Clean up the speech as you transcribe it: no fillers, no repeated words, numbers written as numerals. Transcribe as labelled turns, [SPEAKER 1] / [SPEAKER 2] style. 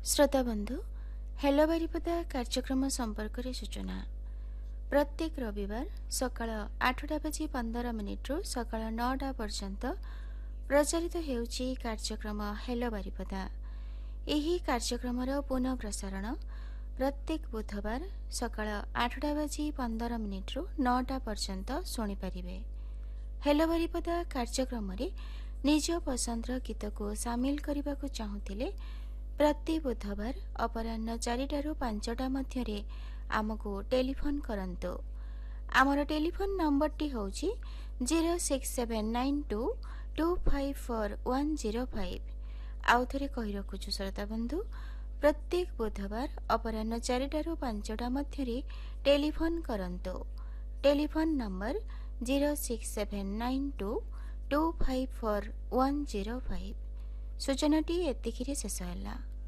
[SPEAKER 1] श्रोता बंधु हेलो बारिपदा कार्यक्रम संपर्क रे सूचना प्रत्येक रविवार सकाळ 8:15 रु सकाळ 9 पर्यंत प्रचारित हेउची कार्यक्रम हेलो बारिपदा। एही कार्यक्रमर पुनः प्रसारण प्रत्येक बुधवार सकाळ 8:15 रु 9 पर्यंत सुनी परिबे। हेलो बारिपदा कार्यक्रम रे निज पसंदर गीत को शामिल करने को चाहूतिले प्रति बुधवार अपराह्न 4 रु 5 मध्य आमको टेलीफोन करंतु। आमर टेलीफोन नंबर टी होची 06792254105। आउ थरे कहि रखुछु श्रोता बंधु प्रत्येक बुधवार अपराह्न 4 रु 5 मध्य टेलीफोन करंतु। Telephone number 06792254105। सूचनाटी एतिकिरे शेष होला।